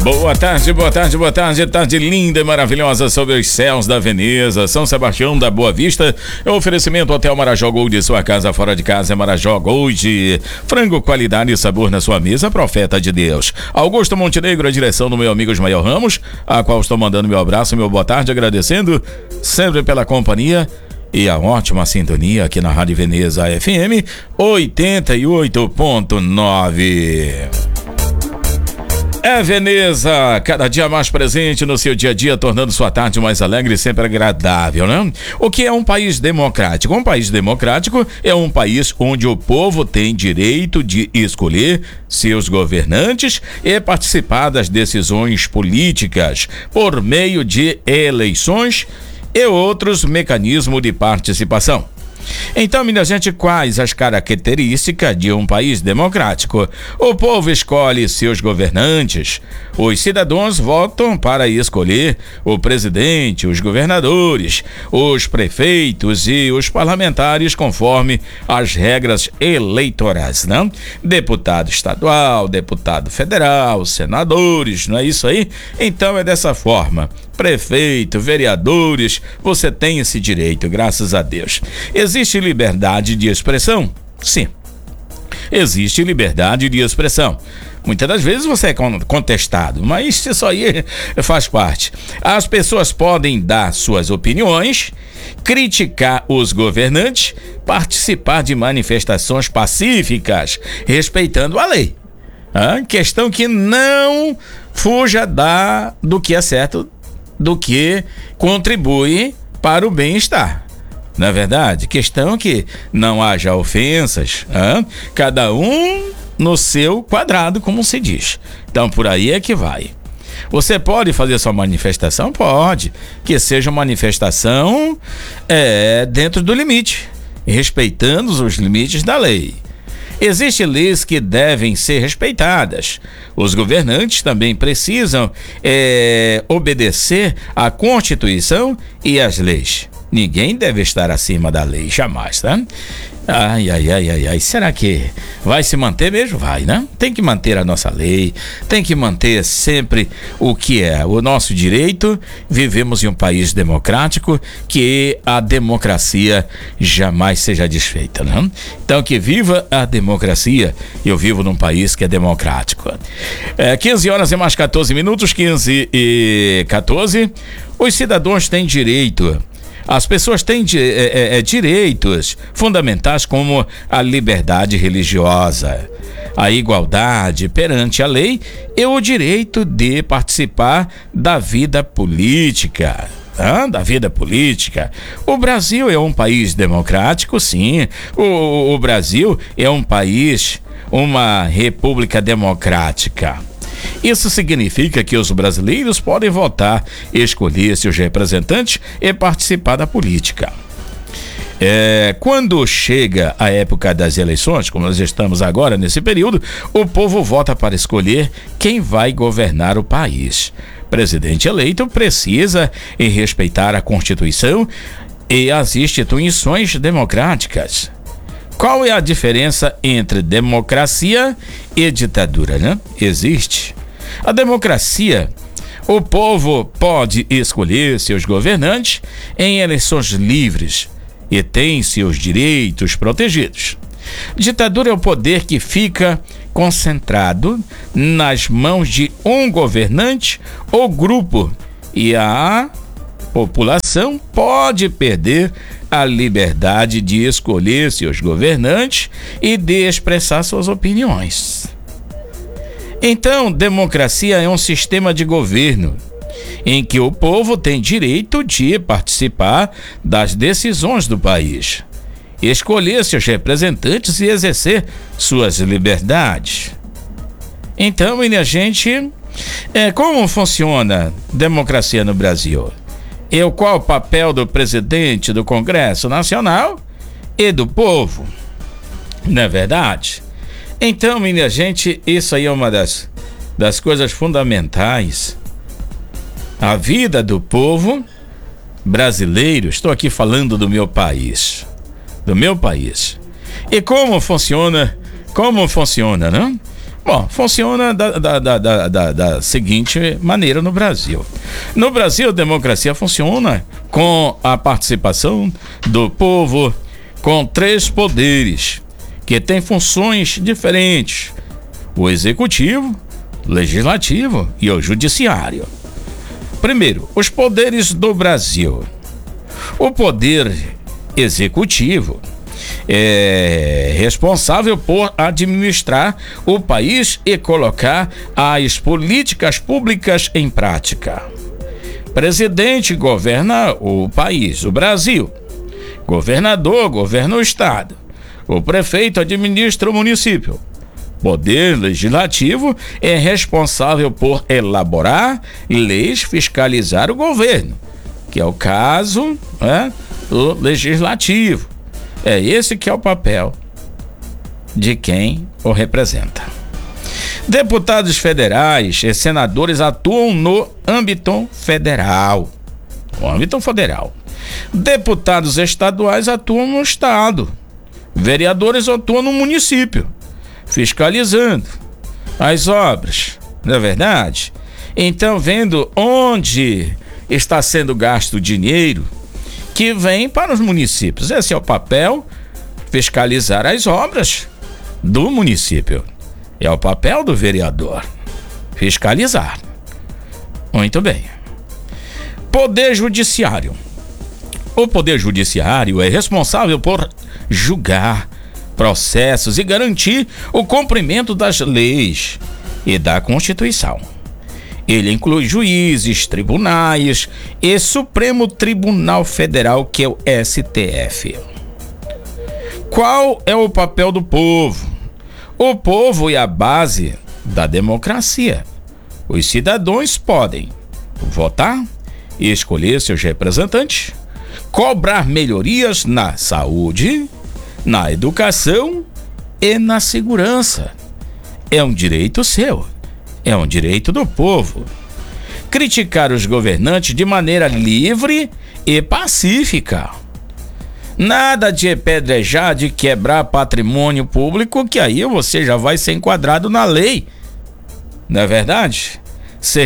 Boa tarde, tarde linda e maravilhosa sobre os céus da Veneza, São Sebastião da Boa Vista. É um oferecimento Hotel Marajó Gold, sua casa fora de casa é Marajó Gold. Frango, qualidade e sabor na sua mesa, profeta de Deus. Augusto Montenegro, a direção do meu amigo Ismael Ramos, a qual estou mandando meu abraço, meu boa tarde, agradecendo sempre pela companhia e a ótima sintonia aqui na Rádio Veneza FM 88.9. É Veneza, cada dia mais presente no seu dia a dia, tornando sua tarde mais alegre e sempre agradável, né? O que é um país democrático? Um país democrático é um país onde o povo tem direito de escolher seus governantes e participar das decisões políticas por meio de eleições e outros mecanismos de participação. Então, minha gente, quais as características de um país democrático? O povo escolhe seus governantes. Os cidadãos votam para escolher o presidente, os governadores, os prefeitos e os parlamentares conforme as regras eleitorais, né? Deputado estadual, deputado federal, senadores, não é isso aí? Então é dessa forma. Prefeito, vereadores, você tem esse direito, graças a Deus. Existe liberdade de expressão? Sim. Existe liberdade de expressão. Muitas das vezes você é contestado, mas isso aí faz parte. As pessoas podem dar suas opiniões, criticar os governantes, participar de manifestações pacíficas, respeitando a lei. Questão que não fuja do que é certo, do que contribui para o bem-estar. Na verdade, questão que não haja ofensas, cada um no seu quadrado, como se diz. Então, por aí é que vai. Você pode fazer sua manifestação? Pode. Que seja uma manifestação dentro do limite, respeitando os limites da lei. Existem leis que devem ser respeitadas. Os governantes também precisam obedecer à Constituição e às leis. Ninguém deve estar acima da lei, jamais, tá? Ai, será que vai se manter mesmo? Vai, né? Tem que manter a nossa lei, tem que manter sempre o que é o nosso direito. Vivemos em um país democrático, que a democracia jamais seja desfeita, né? Então, que viva a democracia. Eu vivo num país que é democrático. 15 horas e mais 14 minutos, 15 e 14. Os cidadãos têm direito. As pessoas têm direitos fundamentais como a liberdade religiosa, a igualdade perante a lei e o direito de participar da vida política. O Brasil é um país democrático, sim. O Brasil é um país, uma república democrática. Isso significa que os brasileiros podem votar, escolher seus representantes e participar da política. Quando chega a época das eleições, como nós estamos agora nesse período, o povo vota para escolher quem vai governar o país. Presidente eleito precisa respeitar a Constituição e as instituições democráticas. Qual é a diferença entre democracia e ditadura, né? Existe. A democracia, o povo pode escolher seus governantes em eleições livres e tem seus direitos protegidos. Ditadura é o poder que fica concentrado nas mãos de um governante ou grupo e a população pode perder a liberdade de escolher seus governantes e de expressar suas opiniões. Então, democracia é um sistema de governo em que o povo tem direito de participar das decisões do país, escolher seus representantes e exercer suas liberdades. Então, minha gente, como funciona a democracia no Brasil? Qual o papel do presidente do Congresso Nacional e do povo? Não é verdade? Então, minha gente, isso aí é uma das coisas fundamentais. A vida do povo brasileiro, estou aqui falando do meu país. E como funciona, não? Bom, funciona da seguinte maneira no Brasil. No Brasil, a democracia funciona com a participação do povo, com 3 poderes, que têm funções diferentes: o executivo, o legislativo e o judiciário. Primeiro, os poderes do Brasil. O poder executivo é responsável por administrar o país e colocar as políticas públicas em prática. Presidente governa o país, o Brasil. Governador governa o estado. O prefeito administra o município. Poder legislativo é responsável por elaborar leis, fiscalizar o governo, que é o caso, do legislativo. É esse que é o papel de quem o representa. Deputados federais e senadores atuam no âmbito federal. Deputados estaduais atuam no estado. Vereadores atuam no município, fiscalizando as obras, não é verdade? Então, vendo onde está sendo gasto o dinheiro que vem para os municípios. Esse é o papel, fiscalizar as obras do município. É o papel do vereador, fiscalizar. Muito bem. Poder Judiciário. O Poder Judiciário é responsável por julgar processos e garantir o cumprimento das leis e da Constituição. Ele inclui juízes, tribunais e Supremo Tribunal Federal, que é o STF. Qual é o papel do povo? O povo é a base da democracia. Os cidadãos podem votar e escolher seus representantes, cobrar melhorias na saúde, na educação e na segurança. É um direito seu. É um direito do povo. Criticar os governantes de maneira livre e pacífica. Nada de apedrejar, de quebrar patrimônio público, que aí você já vai ser enquadrado na lei. Não é verdade? Ser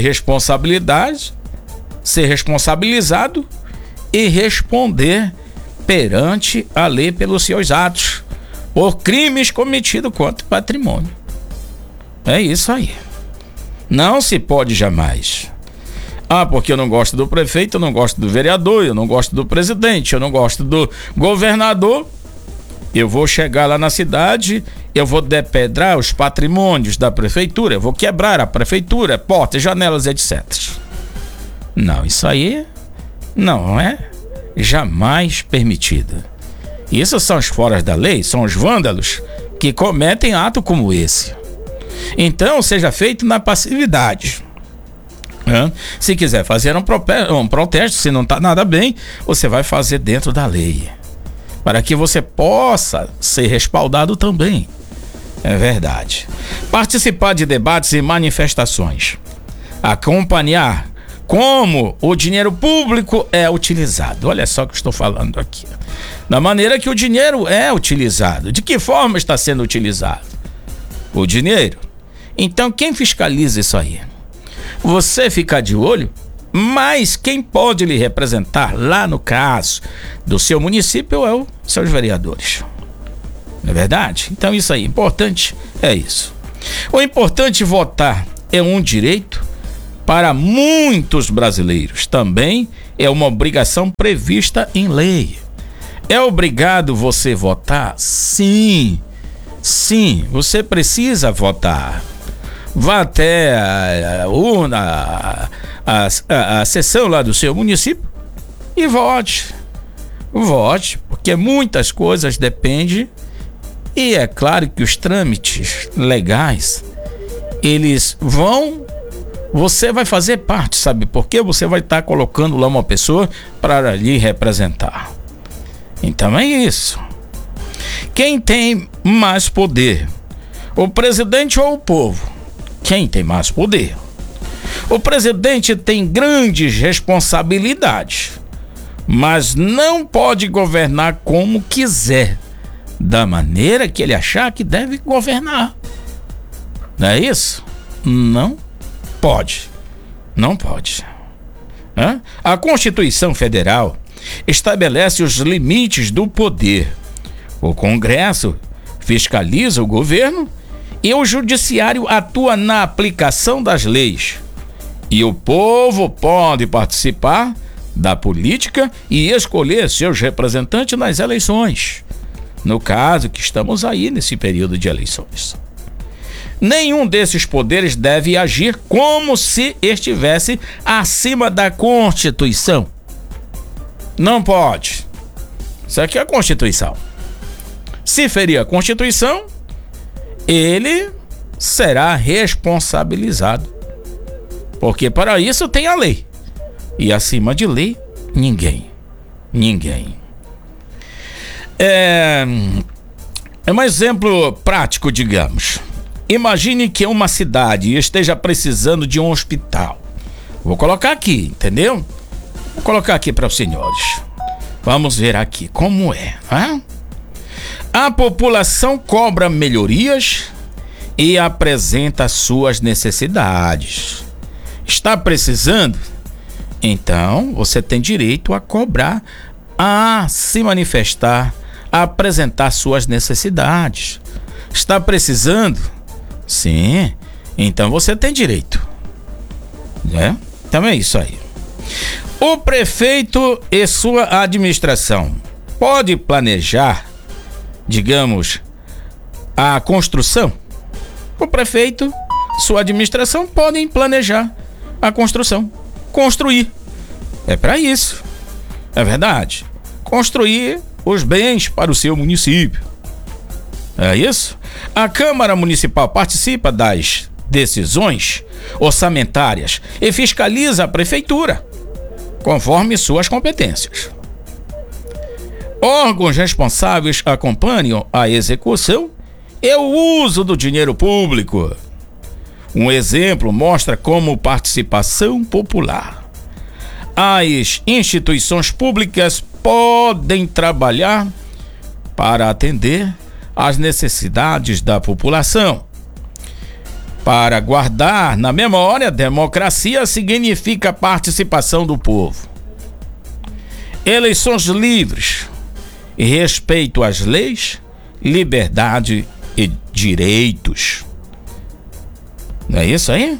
responsabilizado e responder perante a lei pelos seus atos, por crimes cometidos contra o patrimônio. É isso aí. Não se pode jamais. Porque eu não gosto do prefeito, eu não gosto do vereador, eu não gosto do presidente, eu não gosto do governador. Eu vou chegar lá na cidade, eu vou depedrar os patrimônios da prefeitura, eu vou quebrar a prefeitura, portas, janelas, etc. Não, isso aí não é jamais permitido. Isso são os foras da lei, são os vândalos que cometem ato como esse. Então, seja feito na passividade. Se quiser fazer um protesto, se não está nada bem, você vai fazer dentro da lei, para que você possa ser respaldado também. É verdade. Participar de debates e manifestações. Acompanhar como o dinheiro público é utilizado. Olha só o que eu estou falando aqui. Da maneira que o dinheiro é utilizado. De que forma está sendo utilizado o dinheiro? Então, quem fiscaliza isso aí? Você fica de olho, mas quem pode lhe representar lá no caso do seu município é os seus vereadores. Não é verdade? Então isso aí, importante é isso. O importante votar é um direito para muitos brasileiros. Também é uma obrigação prevista em lei. É obrigado você votar? Sim, você precisa votar. Vá até a urna, a sessão lá do seu município e vote. Vote, porque muitas coisas dependem. E é claro que os trâmites legais, você vai fazer parte, sabe por quê? Você vai estar colocando lá uma pessoa para lhe representar. Então é isso. Quem tem mais poder? O presidente ou o povo? Quem tem mais poder? O presidente tem grandes responsabilidades, mas não pode governar como quiser, da maneira que ele achar que deve governar. Não é isso? Não pode. Não pode. A Constituição Federal estabelece os limites do poder. O Congresso fiscaliza o governo e o Judiciário atua na aplicação das leis. E o povo pode participar da política e escolher seus representantes nas eleições. No caso que estamos aí nesse período de eleições. Nenhum desses poderes deve agir como se estivesse acima da Constituição. Não pode. Isso aqui é a Constituição. Se ferir a Constituição, ele será responsabilizado. Porque para isso tem a lei. E acima de lei, ninguém. É um exemplo prático, digamos. Imagine que uma cidade esteja precisando de um hospital. Vou colocar aqui, entendeu? Vou colocar aqui para os senhores. Vamos ver aqui como é, né? A população cobra melhorias e apresenta suas necessidades. Está precisando? Então, você tem direito a cobrar, a se manifestar, a apresentar suas necessidades. Está precisando? Sim. Então você tem direito. Né? Então é isso aí. O prefeito e sua administração pode planejar, digamos, a construção. O prefeito, sua administração podem planejar a construção. Construir. É para isso. É verdade. Construir os bens para o seu município. É isso? A Câmara Municipal participa das decisões orçamentárias e fiscaliza a prefeitura, conforme suas competências. Órgãos responsáveis acompanham a execução e o uso do dinheiro público. Um exemplo mostra como participação popular. As instituições públicas podem trabalhar para atender às necessidades da população. Para guardar na memória, democracia significa participação do povo. Eleições livres e respeito às leis, liberdade e direitos. Não é isso aí?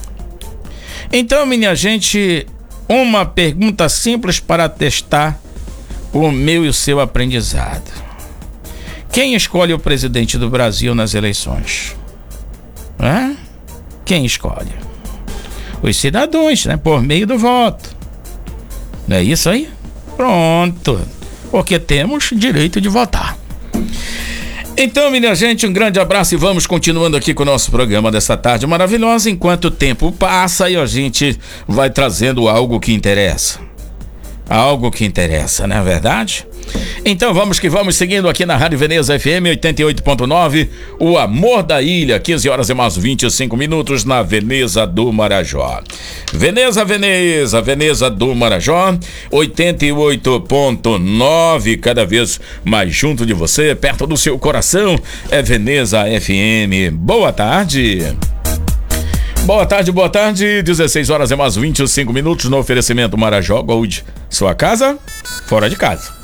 Então, minha gente, uma pergunta simples para testar o meu e o seu aprendizado. Quem escolhe o presidente do Brasil nas eleições? Quem escolhe? Os cidadãos, né? Por meio do voto. Não é isso aí? Pronto. Porque temos direito de votar. Então, minha gente, um grande abraço e vamos continuando aqui com o nosso programa dessa tarde maravilhosa, enquanto o tempo passa e a gente vai trazendo algo que interessa. Algo que interessa, não é verdade? Então vamos que vamos, seguindo aqui na Rádio Veneza FM 88.9, o amor da ilha, 15 horas e mais 25 minutos na Veneza do Marajó. Veneza do Marajó, 88.9, cada vez mais junto de você, perto do seu coração, é Veneza FM. Boa tarde. Boa tarde, 16 horas e mais 25 minutos no oferecimento Marajó Gold. Sua casa, fora de casa.